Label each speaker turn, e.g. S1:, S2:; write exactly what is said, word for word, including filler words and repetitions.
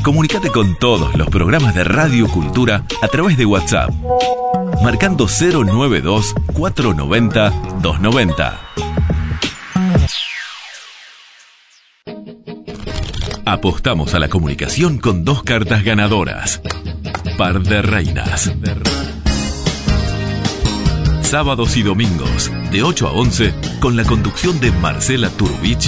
S1: Comunicate con todos los programas de Radio Cultura a través de WhatsApp, marcando cero noventa y dos, cuatrocientos noventa, doscientos noventa. Apostamos a la comunicación con dos cartas ganadoras. Par de reinas. Sábados y domingos, de ocho a once, con la conducción de Marcela Turbich